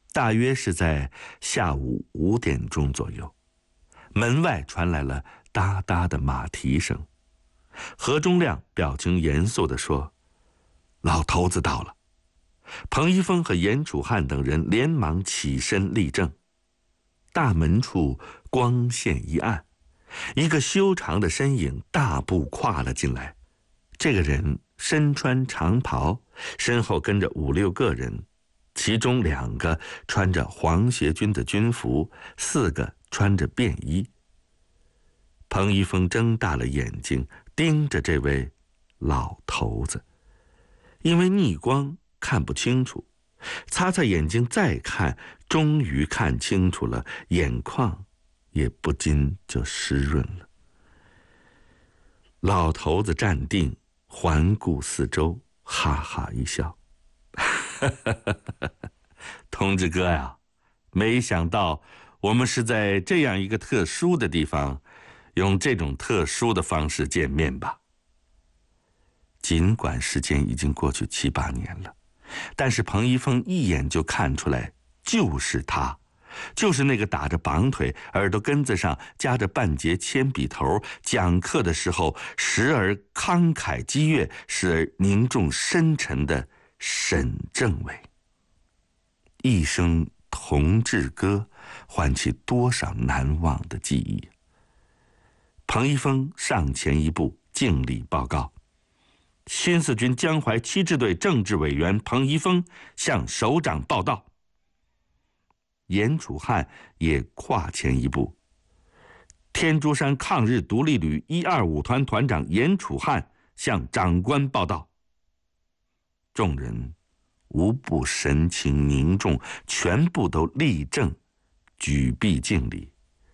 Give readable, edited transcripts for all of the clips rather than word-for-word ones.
大约是在下午5点钟左右，门外传来了哒哒的马蹄声。何忠亮表情严肃地说：“老头子到了。”彭一峰和严楚汉等人连忙起身立正。大门处光线一暗，一个修长的身影大步跨了进来。这个人身穿长袍，身后跟着5、6个人，其中2个穿着皇协军的军服，4个穿着便衣。彭一峰睁大了眼睛盯着这位老头子，因为逆光看不清楚，擦擦眼睛再看，终于看清楚了，眼眶也不禁就湿润了。老头子站定，环顾四周，哈哈一笑：“同志哥呀，没想到我们是在这样一个特殊的地方，用这种特殊的方式见面吧。”尽管时间已经过去7、8年了，但是彭一峰一眼就看出来，就是他，就是那个打着绑腿、耳朵根子上夹着半截铅笔头，讲课的时候时而慷慨激越，时而凝重深沉的沈政委。一声同志歌，唤起多少难忘的记忆。彭一峰上前一步，敬礼报告：“新四军江淮7支队政治委员彭一峰向首长报到。”严楚汉也跨前一步：“天竺山抗日独立旅125团团长严楚汉向长官报到。”众人无不神情凝重，全部都立正，举臂敬礼。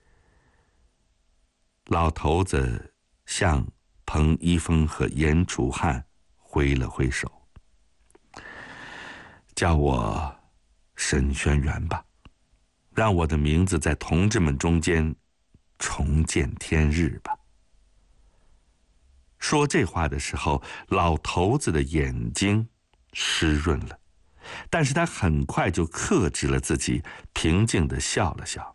老头子向彭一峰和严楚汉挥了挥手：“叫我沈轩辕吧，让我的名字在同志们中间重见天日吧。”说这话的时候，老头子的眼睛湿润了，但是他很快就克制了自己，平静地笑了笑：“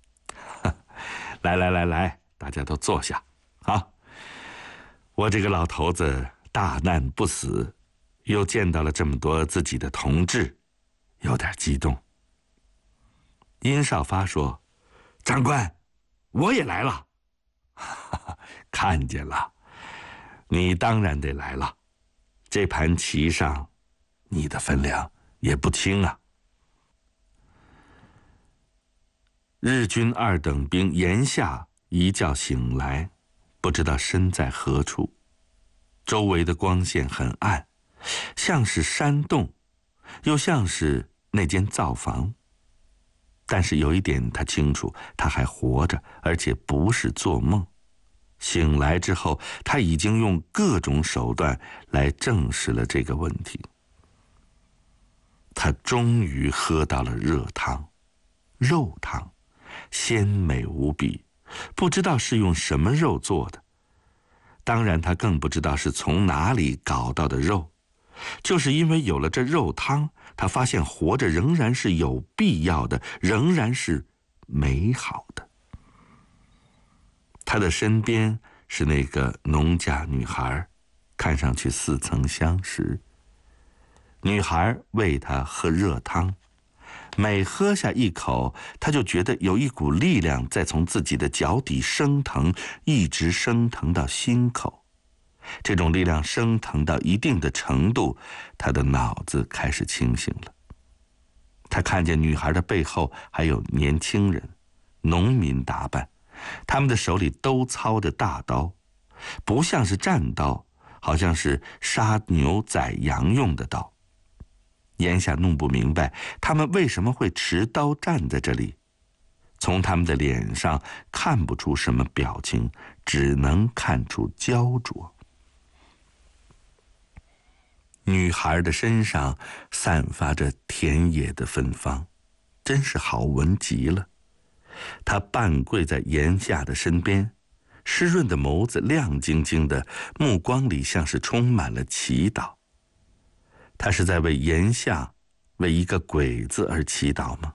来，大家都坐下啊！我这个老头子大难不死，又见到了这么多自己的同志，有点激动。”殷少发说：“长官，我也来了。”“看见了，你当然得来了，这盘棋上你的分量也不轻啊。”日军2等兵严夏一觉醒来，不知道身在何处，周围的光线很暗，像是山洞，又像是那间灶房。但是有一点他清楚，他还活着，而且不是做梦。醒来之后，他已经用各种手段来证实了这个问题。他终于喝到了热汤，肉汤，鲜美无比，不知道是用什么肉做的。当然他更不知道是从哪里搞到的肉，就是因为有了这肉汤，他发现活着仍然是有必要的，仍然是美好的。他的身边是那个农家女孩，看上去似曾相识。女孩喂他喝热汤，每喝下一口，他就觉得有一股力量在从自己的脚底升腾，一直升腾到心口。这种力量升腾到一定的程度，他的脑子开始清醒了。他看见女孩的背后还有年轻人，农民打扮，他们的手里都操着大刀，不像是战刀，好像是杀牛宰羊用的刀。眼下弄不明白他们为什么会持刀站在这里，从他们的脸上看不出什么表情，只能看出焦灼。女孩的身上散发着田野的芬芳，真是好闻极了。她半跪在严夏的身边，湿润的眸子亮晶晶的，目光里像是充满了祈祷。她是在为严夏为一个鬼子而祈祷吗？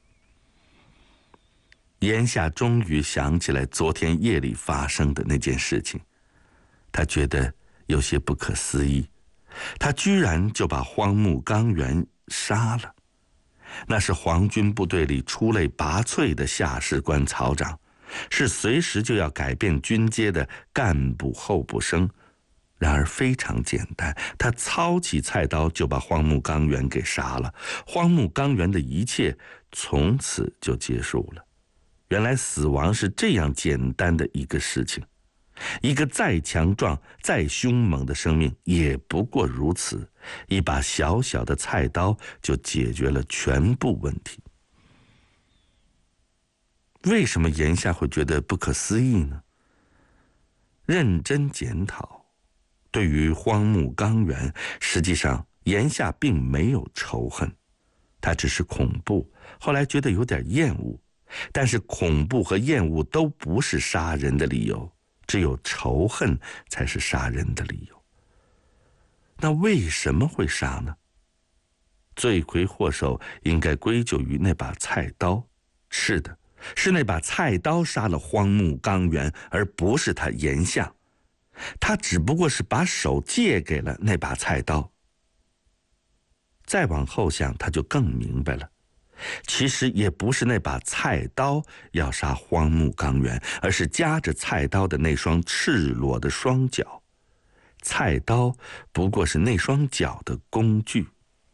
言夏终于想起来昨天夜里发生的那件事情，他觉得有些不可思议，他居然就把荒木纲原杀了。那是皇军部队里出类拔萃的下士官曹长，是随时就要改变军阶的干部候补生。然而非常简单，他操起菜刀就把荒木纲原给杀了。荒木纲原的一切从此就结束了。原来死亡是这样简单的一个事情，一个再强壮再凶猛的生命也不过如此，一把小小的菜刀就解决了全部问题。为什么言夏会觉得不可思议呢？认真检讨，对于荒木纲原，实际上言夏并没有仇恨，他只是恐怖，后来觉得有点厌恶。但是恐怖和厌恶都不是杀人的理由，只有仇恨才是杀人的理由。那为什么会杀呢？罪魁祸首应该归咎于那把菜刀。是的，是那把菜刀杀了荒木纲原，而不是他言夏。他只不过是把手借给了那把菜刀。再往后想，他就更明白了，其实也不是那把菜刀要杀荒木纲原，而是夹着菜刀的那双赤裸的双脚。菜刀不过是那双脚的工具。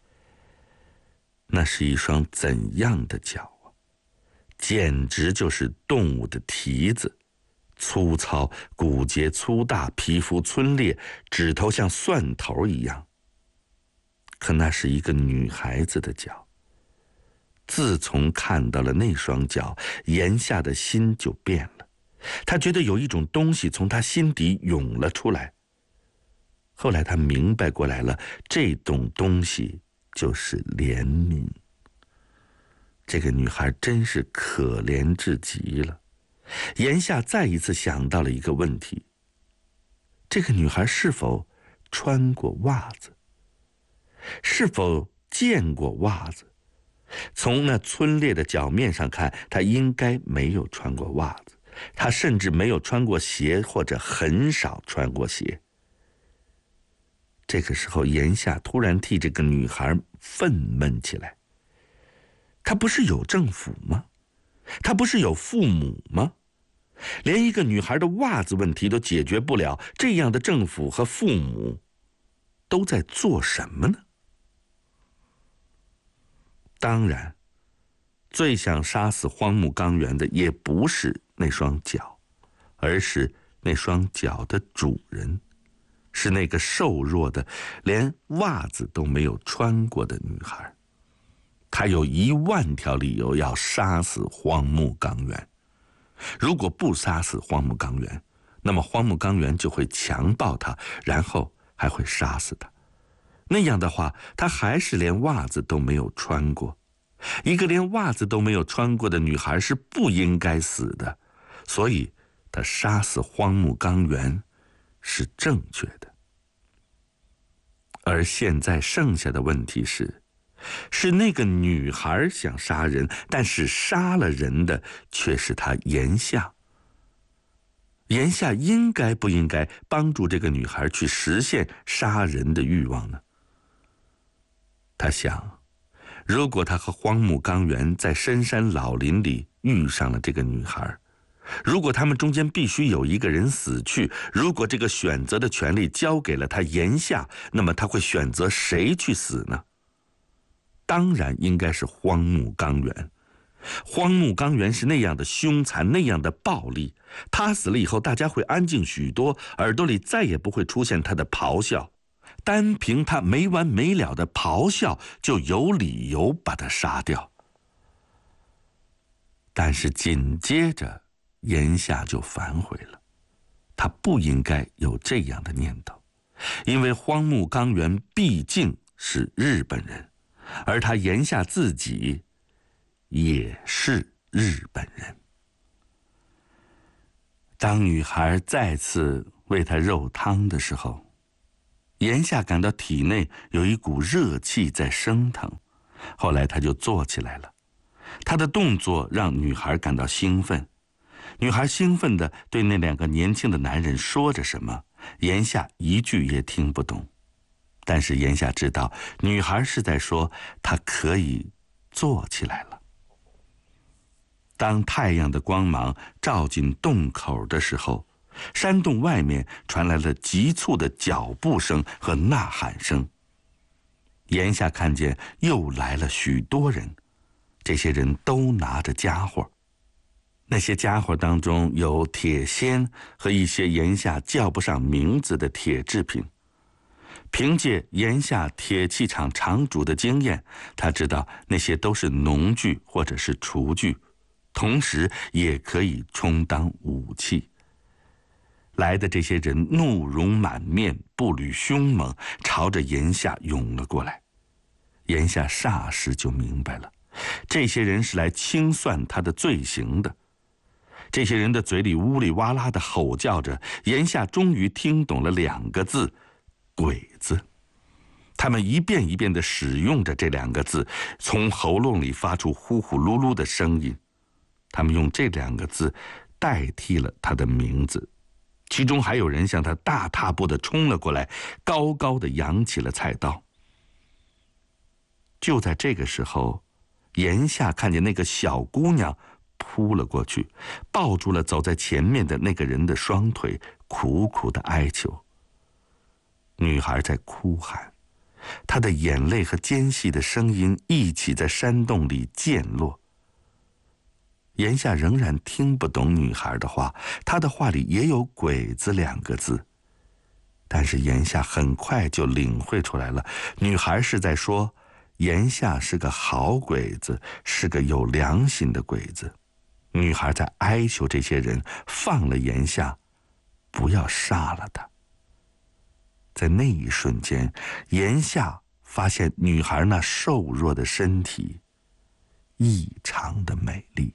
那是一双怎样的脚啊？简直就是动物的蹄子，粗糙，骨节粗大，皮肤皴裂，指头像蒜头一样。可那是一个女孩子的脚。自从看到了那双脚，言夏的心就变了。他觉得有一种东西从他心底涌了出来。后来他明白过来了，这种东西就是怜悯。这个女孩真是可怜至极了。言夏再一次想到了一个问题：这个女孩是否穿过袜子？是否见过袜子？从那皴裂的脚面上看，她应该没有穿过袜子，她甚至没有穿过鞋，或者很少穿过鞋。这个时候，言夏突然替这个女孩愤懑起来。她不是有政府吗？她不是有父母吗？连一个女孩的袜子问题都解决不了，这样的政府和父母都在做什么呢？当然，最想杀死荒木纲原的也不是那双脚，而是那双脚的主人，是那个瘦弱的连袜子都没有穿过的女孩。她有10000条理由要杀死荒木纲原。如果不杀死荒木纲原，那么荒木纲原就会强暴她，然后还会杀死她。那样的话，她还是连袜子都没有穿过。一个连袜子都没有穿过的女孩是不应该死的，所以她杀死荒木纲原是正确的。而现在剩下的问题是那个女孩想杀人，但是杀了人的却是她言夏。言夏应该不应该帮助这个女孩去实现杀人的欲望呢？他想，如果他和荒木纲原在深山老林里遇上了这个女孩，如果他们中间必须有一个人死去，如果这个选择的权利交给了他言夏，那么他会选择谁去死呢？当然应该是荒木纲原。荒木纲原是那样的凶残，那样的暴力，他死了以后，大家会安静许多，耳朵里再也不会出现他的咆哮。单凭他没完没了的咆哮，就有理由把他杀掉。但是紧接着，言夏就反悔了，他不应该有这样的念头，因为荒木纲原毕竟是日本人，而他言夏自己也是日本人。当女孩再次喂他肉汤的时候，言夏感到体内有一股热气在升腾， 后来他就坐起来了，他的动作让女孩感到兴奋。女孩兴奋地对那2个年轻的男人说着什么，言下一句也听不懂。但是言下知道，女孩是在说她可以坐起来了。当太阳的光芒照进洞口的时候，山洞外面传来了急促的脚步声和呐喊声。言下看见又来了许多人，这些人都拿着家伙。那些家伙当中有铁锨和一些言下叫不上名字的铁制品。凭借言下铁器厂厂主的经验，他知道那些都是农具或者是厨具，同时也可以充当武器。来的这些人怒容满面，步履凶猛，朝着言下涌了过来。言下霎时就明白了，这些人是来清算他的罪行的。这些人的嘴里呜里哇啦地吼叫着，言下终于听懂了2个字：鬼子。他们一遍一遍地使用着这2个字，从喉咙里发出呼呼噜噜的声音。他们用这2个字代替了他的名字。其中还有人向他大踏步地冲了过来，高高地扬起了菜刀。就在这个时候，言下看见那个小姑娘扑了过去，抱住了走在前面的那个人的双腿，苦苦地哀求。女孩在哭喊，她的眼泪和尖细的声音一起在山洞里溅落。言下仍然听不懂女孩的话，她的话里也有鬼子2个字，但是言下很快就领会出来了，女孩是在说言下是个好鬼子，是个有良心的鬼子。女孩在哀求这些人放了言下，不要杀了他。在那一瞬间，言下发现女孩那瘦弱的身体异常的美丽。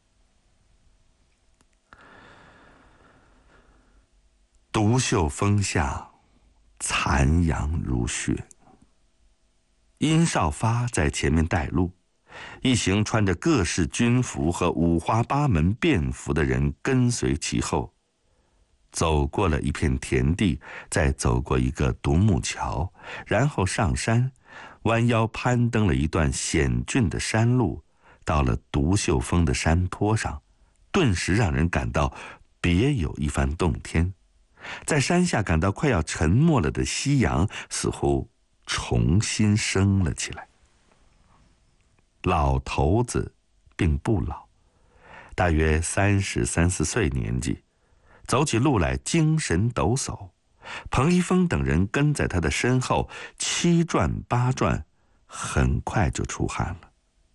独秀峰下，残阳如血。殷少发在前面带路，一行穿着各式军服和五花八门便服的人跟随其后，走过了一片田地，再走过一个独木桥，然后上山，弯腰攀登了一段险峻的山路，到了独秀峰的山坡上，顿时让人感到别有一番洞天。在山下感到快要沉没了的夕阳，似乎重新升了起来。老头子并不老，大约33、34岁年纪，走起路来精神抖擞。彭一峰等人跟在他的身后7转8转，很快就出汗了。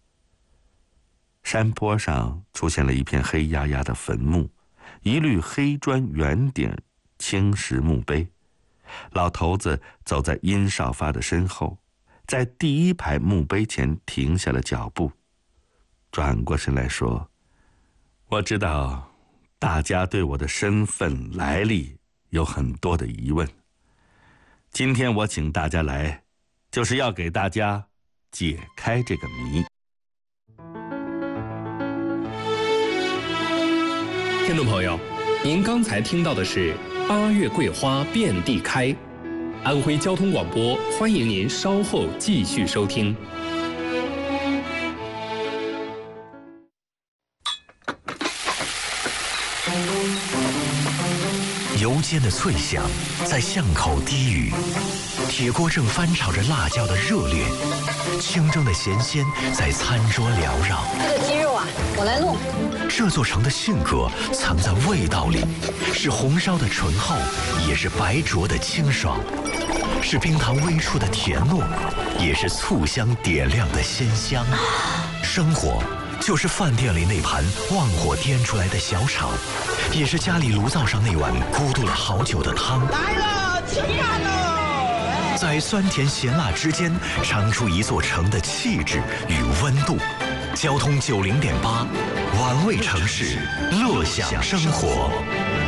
山坡上出现了一片黑压压的坟墓，一律黑砖圆顶青石墓碑。老头子走在殷少发的身后，在第1排墓碑前停下了脚步，转过身来说：“我知道大家对我的身份来历有很多的疑问，今天我请大家来，就是要给大家解开这个谜。” 听众朋友，您刚才听到的是8月桂花遍地开。安徽交通广播欢迎您稍后继续收听。 油煎的脆响在巷口低语，铁锅正翻炒着辣椒的热烈，清蒸的咸鲜在餐桌缭绕。 这个鸡肉啊，我来弄。 这座城的性格藏在味道里，是红烧的醇厚，也是白灼的清爽，是冰糖微出的甜糯，也是醋香点亮的鲜香。生活就是饭店里那盘旺火颠出来的小炒，也是家里炉灶上那碗咕嘟了好久的汤。 来了，吃饭喽！ 在酸甜咸辣之间，尝出一座城的气质与温度。交通90.8，玩味城市，乐享生活。